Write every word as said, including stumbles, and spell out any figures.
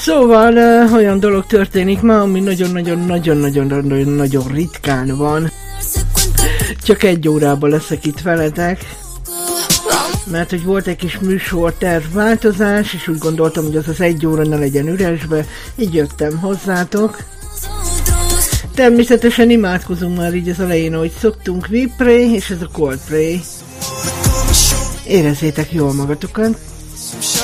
Szóval uh, olyan dolog történik ma, ami nagyon-nagyon-nagyon-nagyon-nagyon ritkán van. Csak egy órában leszek itt veletek, mert hogy volt egy kis műsortervváltozás, és úgy gondoltam, hogy az az egy óra ne legyen üresbe, így jöttem hozzátok. Természetesen imádkozunk már így az elején, ahogy szoktunk, We Pray, és ez a Coldplay. Érezzétek jól magatokat!